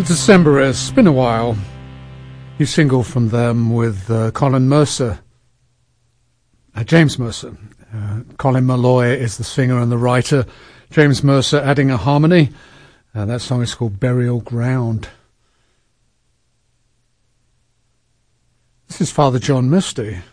Decemberists, it's been a while. New single from them with Colin Mercer. James Mercer. Colin Malloy is the singer and the writer. James Mercer adding a harmony. That song is called Burial Ground. This is Father John Misty.